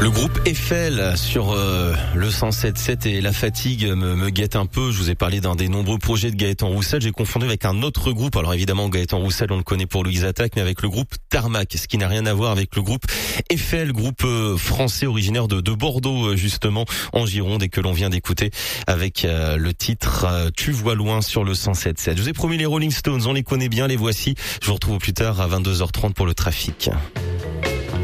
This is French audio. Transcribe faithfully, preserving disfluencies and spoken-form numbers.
Le groupe Eiffel sur euh, le cent sept sept et la fatigue me, me guette un peu. Je vous ai parlé d'un des nombreux projets de Gaëtan Roussel. J'ai confondu avec un autre groupe. Alors évidemment, Gaëtan Roussel, on le connaît pour Louise Attaque, mais avec le groupe Tarmac, ce qui n'a rien à voir avec le groupe Eiffel, groupe euh, français originaire de, de Bordeaux, justement, en Gironde, et que l'on vient d'écouter avec euh, le titre euh, Tu vois loin sur le cent sept sept. Je vous ai promis les Rolling Stones, on les connaît bien, les voici. Je vous retrouve plus tard à vingt-deux heures trente pour le trafic.